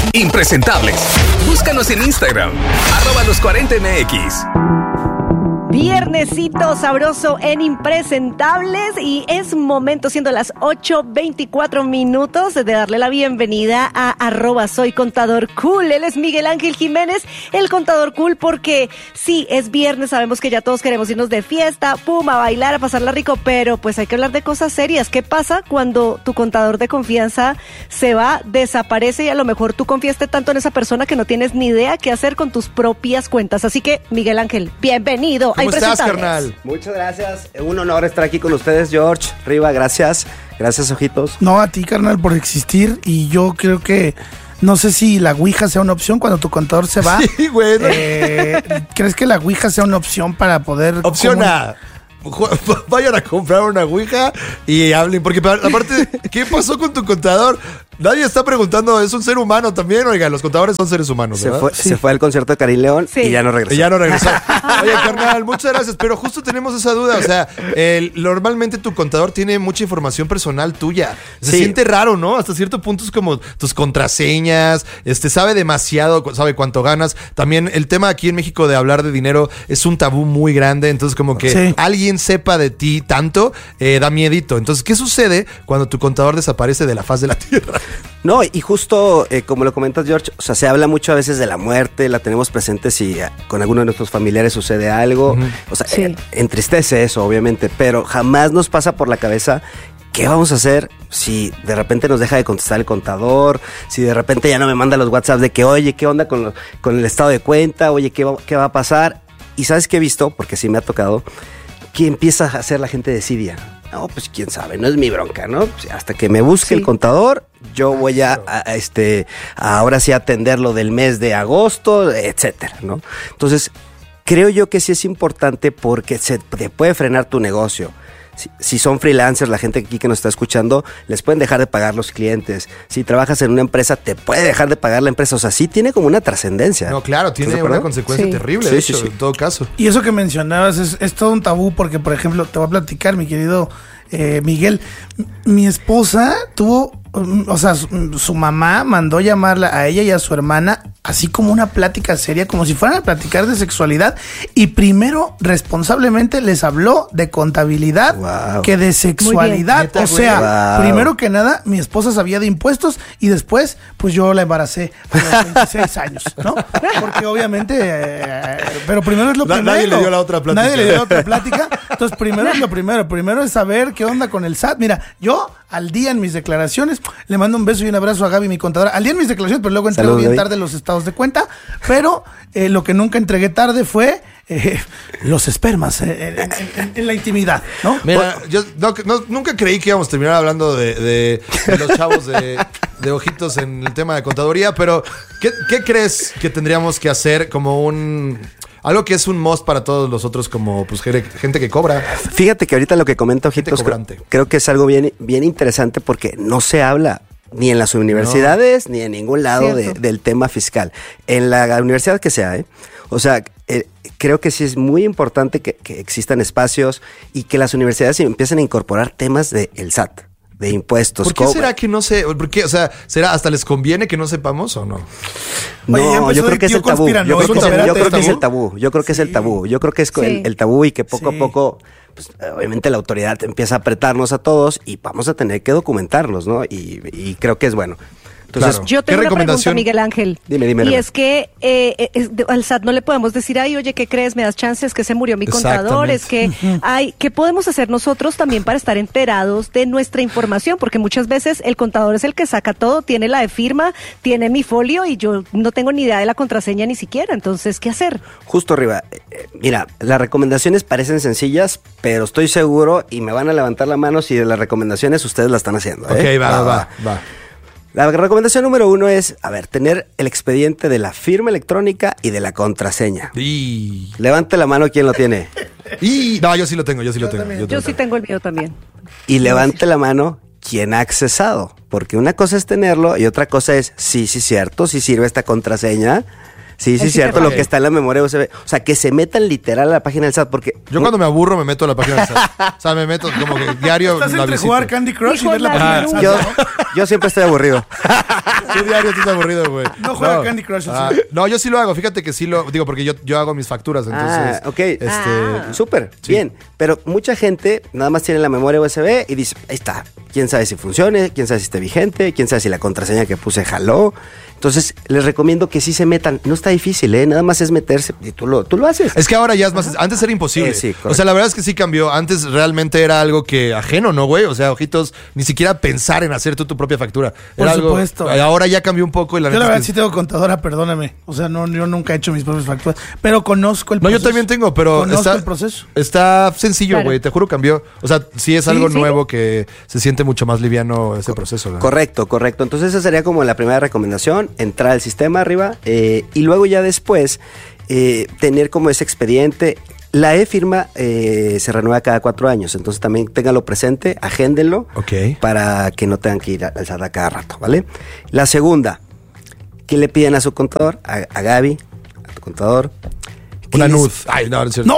Impresentables. Búscanos en Instagram, @los40mx. Viernesito sabroso en Impresentables y es momento, siendo las 8:24, de darle la bienvenida a @soycontadorcool. Él es Miguel Ángel Jiménez, el contador cool, porque sí, es viernes, sabemos que ya todos queremos irnos de fiesta, pum, a bailar, a pasarla rico, pero pues hay que hablar de cosas serias. ¿Qué pasa cuando tu contador de confianza se va, desaparece y a lo mejor tú confiaste tanto en esa persona que no tienes ni idea qué hacer con tus propias cuentas? Así que, Miguel Ángel, bienvenido. ¿Cómo estás, carnal? Muchas gracias. Un honor estar aquí con ustedes, George. Riva, gracias. Gracias, ojitos. No, a ti, carnal, por existir. Y yo creo que no sé si la Ouija sea una opción cuando tu contador se va. Sí, güey. ¿Crees que la Ouija sea una opción para poder... Opción A. Vayan a comprar una Ouija y hablen, porque aparte, ¿qué pasó con tu contador? Nadie está preguntando, es un ser humano también. Oiga, los contadores son seres humanos, ¿verdad? Se fue al concierto de Karim León y ya no regresó. Oye, carnal, muchas gracias, pero justo tenemos esa duda. O sea, normalmente tu contador tiene mucha información personal tuya. Se siente raro, ¿no? Hasta cierto punto es como tus contraseñas, sabe demasiado, sabe cuánto ganas. También el tema aquí en México de hablar de dinero es un tabú muy grande, entonces como que alguien sepa de ti tanto, da miedito. Entonces, ¿qué sucede cuando tu contador desaparece de la faz de la tierra? No, y justo como lo comentas, George, o sea, se habla mucho a veces de la muerte, la tenemos presente si con alguno de nuestros familiares sucede algo, o sea, entristece eso, obviamente, pero jamás nos pasa por la cabeza qué vamos a hacer si de repente nos deja de contestar el contador, si de repente ya no me manda los WhatsApp de que, oye, ¿qué onda con el estado de cuenta? Oye, ¿qué va a pasar? Y ¿sabes qué he visto? Porque sí me ha tocado, que empieza a hacer la gente desidia. No, pues quién sabe, no es mi bronca, ¿no? Hasta que me busque el contador, yo voy a ahora sí atender lo del mes de agosto, etcétera, ¿no? Entonces, creo yo que sí es importante porque te puede frenar tu negocio. Si son freelancers, la gente aquí que nos está escuchando, les pueden dejar de pagar los clientes. Si trabajas en una empresa, te puede dejar de pagar la empresa. O sea, sí tiene como una trascendencia. No, claro, tiene una consecuencia terrible, de hecho, en todo caso. Y eso que mencionabas es todo un tabú porque, por ejemplo, te voy a platicar, mi querido Miguel. Mi esposa tuvo... O sea, su mamá mandó llamarla a ella y a su hermana, así como una plática seria, como si fueran a platicar de sexualidad, y primero responsablemente les habló de contabilidad que de sexualidad. O sea, primero que nada, mi esposa sabía de impuestos y después, pues yo la embaracé a los 26 años, ¿no? Porque obviamente, pero primero es lo primero. Nadie le dio la otra plática. Entonces, primero es lo primero. Primero es saber qué onda con el SAT. Mira, yo al día en mis declaraciones le mando un beso y un abrazo a Gaby, mi contadora. Al día en mis declaraciones, pero luego entrego bien tarde los estados de cuenta. Pero lo que nunca entregué tarde fue los espermas en la intimidad, ¿no? Mira, yo nunca creí que íbamos a terminar hablando de los chavos de ojitos en el tema de contaduría, pero ¿qué crees que tendríamos que hacer como algo que es un must para todos los otros, como pues gente que cobra? Fíjate que ahorita lo que comenta Ojitos creo que es algo bien, bien interesante porque no se habla ni en las universidades ni en ningún lado del tema fiscal. En la universidad que sea, o sea, creo que sí es muy importante que existan espacios y que las universidades empiecen a incorporar temas del SAT, de impuestos. ¿Por qué será que no sé? ¿Por qué? O sea, ¿será hasta les conviene que no sepamos o no? No, yo creo que es el tabú. Yo creo que es el tabú. Yo creo que es el tabú. Yo creo que es el tabú y que poco a poco, pues, obviamente la autoridad empieza a apretarnos a todos y vamos a tener que documentarnos, ¿no? Y creo que es bueno. Entonces, yo tengo una pregunta, Miguel Ángel. Dime. Y es que al SAT no le podemos decir, ay, oye, ¿qué crees? ¿Me das chances? Que se murió mi contador. Es que, ¿qué podemos hacer nosotros también para estar enterados de nuestra información? Porque muchas veces el contador es el que saca todo, tiene la de firma, tiene mi folio y yo no tengo ni idea de la contraseña ni siquiera. Entonces, ¿qué hacer? Justo arriba. Mira, las recomendaciones parecen sencillas, pero estoy seguro y me van a levantar la mano si de las recomendaciones ustedes las están haciendo. Ok, va. La recomendación número 1 es, tener el expediente de la firma electrónica y de la contraseña. Levante la mano quien lo tiene. No, yo sí lo tengo. Yo sí tengo el mío también. Y levante la mano quien ha accesado. Porque una cosa es tenerlo y otra cosa es, sí, cierto, sí sirve esta contraseña. Sí, es cierto, lo que está en la memoria USB. O sea, que se metan literal a la página del SAT, porque... Yo cuando me aburro me meto a la página del SAT. O sea, me meto como que diario. Estás entre jugar Candy Crush y ver la página del SAT. Yo siempre estoy aburrido. Tú diario estás aburrido, güey. No juega Candy Crush. No, yo sí lo hago. Fíjate que sí lo... Digo, porque yo hago mis facturas, entonces... Ok. Súper, bien. Pero mucha gente nada más tiene la memoria USB y dice, ahí está. Quién sabe si funcione, quién sabe si esté vigente, quién sabe si la contraseña que puse jaló. Entonces, les recomiendo que sí se metan. No está difícil, ¿eh? Nada más es meterse y tú lo haces. Es que ahora ya es más... Antes era imposible. Sí, o sea, la verdad es que sí cambió. Antes realmente era algo que ajeno, ¿no, güey? O sea, ojitos, ni siquiera pensar en hacer tú tu propia factura. Por supuesto. Ahora ya cambió un poco. Y yo la verdad sí tengo contadora, perdóname. O sea, no, yo nunca he hecho mis propias facturas. Pero conozco el proceso. No, yo también tengo, pero... Conozco el proceso. Está sencillo, güey. Te juro cambió. O sea, sí es algo nuevo que se siente mucho más liviano ese proceso, ¿verdad? Correcto. Entonces esa sería como la primera recomendación. Entrar al sistema arriba y luego ya después tener como ese expediente. La e-firma se renueva cada 4 años, entonces también ténganlo presente, agéndenlo para que no tengan que ir al SAT a cada rato, ¿vale? La segunda, ¿qué le piden a su contador? A Gaby, a tu contador. Una nud. Ay, no, es cierto.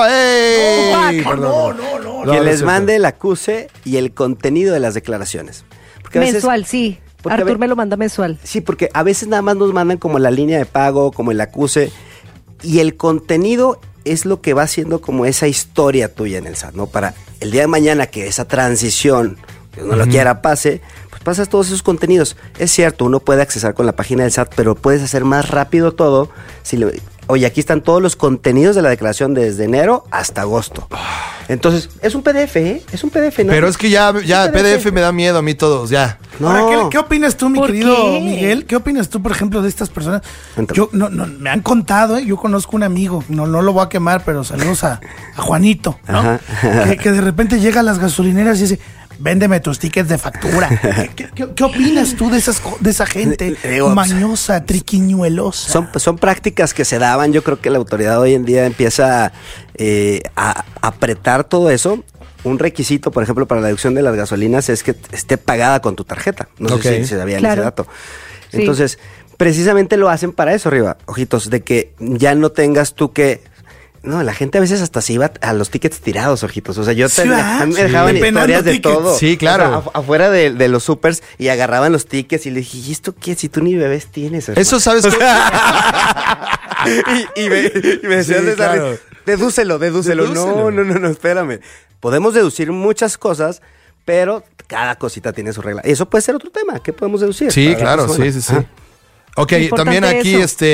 No. Que les mande el acuse y el contenido de las declaraciones. Porque mensual, sí. Artur me lo manda mensual. Sí, porque a veces nada más nos mandan como la línea de pago, como el acuse, y el contenido es lo que va haciendo como esa historia tuya en el SAT, ¿no? Para el día de mañana que esa transición, que no lo quiera, pase, pues pasas todos esos contenidos. Es cierto, uno puede accesar con la página del SAT, pero puedes hacer más rápido todo. Oye, aquí están todos los contenidos de la declaración desde enero hasta agosto. Entonces, es un PDF, ¿eh? Es un PDF, ¿no? Pero es que ya PDF me da miedo a mí todos, ya. No. Ahora, ¿qué opinas tú, mi querido Miguel? ¿Qué opinas tú, por ejemplo, de estas personas? Yo me han contado, yo conozco un amigo, no lo voy a quemar, pero saludos a Juanito, ¿no? Que de repente llega a las gasolineras y dice, véndeme tus tickets de factura. ¿Qué opinas tú de esa gente mañosa, triquiñuelosa? Son prácticas que se daban. Yo creo que la autoridad hoy en día empieza a apretar todo eso. Un requisito, por ejemplo, para la deducción de las gasolinas es que esté pagada con tu tarjeta. No sé si se sabían ese dato. Sí. Entonces, precisamente lo hacen para eso, arriba. Ojitos, de que ya no tengas tú que... No, la gente a veces hasta se iba a los tickets tirados, ojitos. O sea, me dejaban historias de todo. Sí, claro. O sea, afuera de los supers y agarraban los tickets y le dije, ¿y esto qué? Si tú ni bebés tienes. Hermano. Eso, ¿sabes qué? y me decían, sí, claro. Dedúcelo. No, espérame. Podemos deducir muchas cosas, pero cada cosita tiene su regla. Eso puede ser otro tema. ¿Qué podemos deducir? Sí, claro, sí. Ok, también aquí,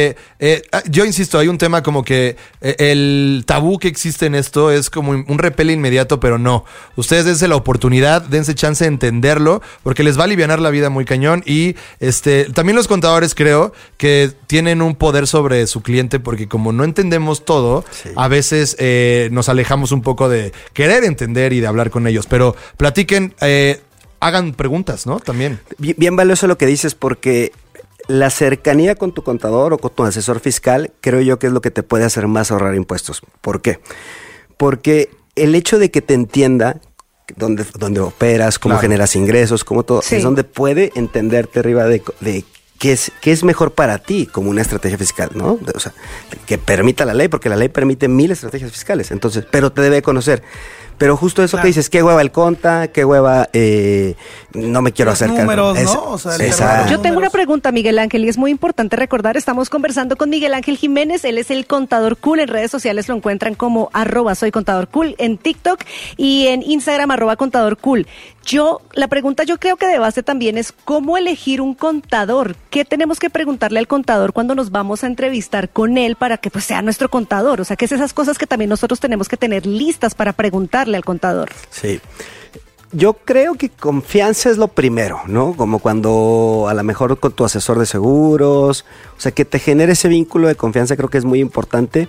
yo insisto, hay un tema como que el tabú que existe en esto es como un repele inmediato, pero no. Ustedes dense la oportunidad, dense chance de entenderlo, porque les va a alivianar la vida muy cañón. Y también los contadores creo que tienen un poder sobre su cliente, porque como no entendemos todo, a veces nos alejamos un poco de querer entender y de hablar con ellos. Pero platiquen, hagan preguntas, ¿no? También. Bien valioso lo que dices, porque... la cercanía con tu contador o con tu asesor fiscal, creo yo que es lo que te puede hacer más ahorrar impuestos. ¿Por qué? Porque el hecho de que te entienda dónde operas, cómo generas ingresos, cómo todo, es donde puede entenderte arriba de qué es mejor para ti como una estrategia fiscal, ¿no? O sea, que permita la ley, porque la ley permite 1000 estrategias fiscales, entonces, pero te debe conocer. Pero justo eso que dices, qué hueva el conta, qué hueva, no me quiero acercar. Números, ¿no? O sea, yo tengo una pregunta, Miguel Ángel, y es muy importante recordar, estamos conversando con Miguel Ángel Jiménez, él es el Contador Cool, en redes sociales lo encuentran como @soycontadorcool, en TikTok y en Instagram @contadorcool. La pregunta yo creo que de base también es cómo elegir un contador. ¿Qué tenemos que preguntarle al contador cuando nos vamos a entrevistar con él para que pues sea nuestro contador? O sea, que es esas cosas que también nosotros tenemos que tener listas para preguntarle al contador. Sí. Yo creo que confianza es lo primero, ¿no? Como cuando a lo mejor con tu asesor de seguros, o sea, que te genere ese vínculo de confianza, creo que es muy importante.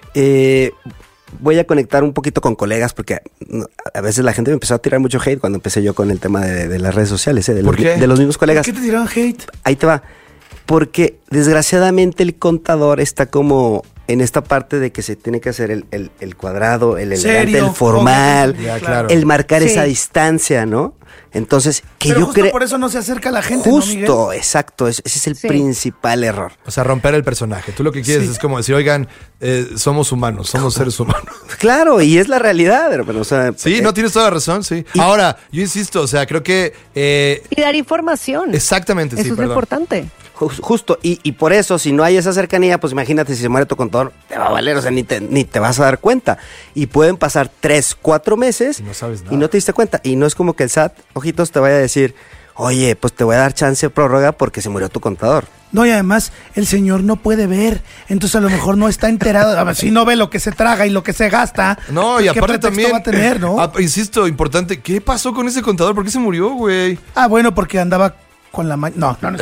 Voy a conectar un poquito con colegas porque a veces la gente me empezó a tirar mucho hate cuando empecé yo con el tema de las redes sociales, de los mismos colegas. ¿Por qué te tiraron hate? Ahí te va. Porque desgraciadamente el contador está como en esta parte de que se tiene que hacer el cuadrado, el elegante, Serio, el formal, ya, claro. el marcar Sí. esa distancia, ¿no? Entonces, que Pero yo justo creo... por eso no se acerca a la gente, ¿no, Miguel? Justo, exacto, ese es el Sí. principal error. O sea, romper el personaje. Tú lo que quieres Sí. es como decir, oigan, somos humanos, somos seres humanos. Claro, y es la realidad, pero, o sea... Sí, no tienes toda la razón, sí. Y- Ahora, yo insisto, o sea, creo que... Y dar información. exactamente, Eso sí, es lo perdón. importante. Justo, y por eso, si no hay esa cercanía, pues imagínate si se muere tu contador, te va a valer, o sea, ni te vas a dar cuenta. Y pueden pasar 3, 4 meses Y no sabes nada. y no te diste cuenta. Y no es como que el SAT, ojitos, te vaya a decir, oye, pues te voy a dar chance de prórroga porque se murió tu contador. No, y además el señor no puede ver, entonces a lo mejor no está enterado. A ver, si no ve lo que se traga y lo que se gasta, No, y ¿qué aparte pretexto también... va a tener, ¿no? insisto, importante, ¿qué pasó con ese contador? ¿Por qué se murió, güey? Bueno, porque andaba con la no, No,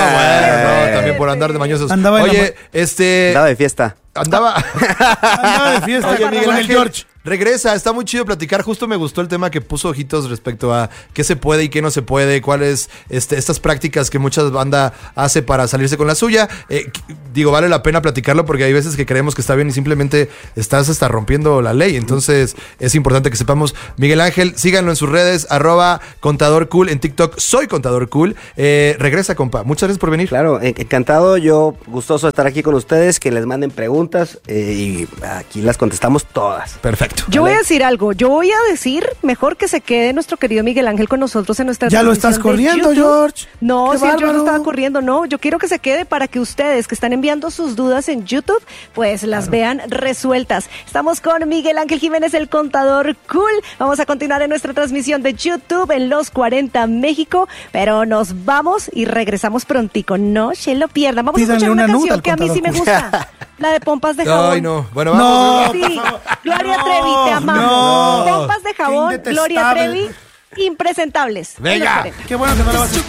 bueno, también por andar de mañosos. Andaba en la Oye, Andaba de fiesta. andaba... andaba de fiesta Oye, con Miguel el Ángel, George. regresa, está muy chido platicar. Justo me gustó el tema que puso Ojitos respecto a qué se puede y qué no se puede, cuáles estas prácticas que muchas bandas hace para salirse con la suya. Digo, vale la pena platicarlo porque hay veces que creemos que está bien y simplemente estás hasta rompiendo la ley. Entonces es importante que sepamos. Miguel Ángel, síganlo en sus redes, @contadorcool, en TikTok, soy Contador Cool. Regresa, compa. Muchas gracias por venir. Claro, encantado, yo gustoso de estar aquí con ustedes, que les manden preguntas y aquí las contestamos todas. Perfecto. Yo voy a decir algo. Yo voy a decir mejor que se quede nuestro querido Miguel Ángel con nosotros en nuestra Ya lo transmisión estás de corriendo, YouTube. George. No, Qué si el George bárbaro. estaba corriendo, no. Yo quiero que se quede para que ustedes que están enviando sus dudas en YouTube, pues las vean resueltas. Estamos con Miguel Ángel Jiménez, el Contador Cool. Vamos a continuar en nuestra transmisión de YouTube en Los 40 México, pero nos vamos y regresamos prontico. No se lo pierdan. Vamos Pídanle a escuchar una una nuda canción al que a mí sí me Contador gusta. La de Pompas de Jabón. Ay, no. Bueno, vamos. No. Sí, Gloria Trevi, te amamos. no. Pompas de jabón, Qué Gloria indetestable. Trevi, impresentables. Venga. En los 40. Qué bueno que no la vas a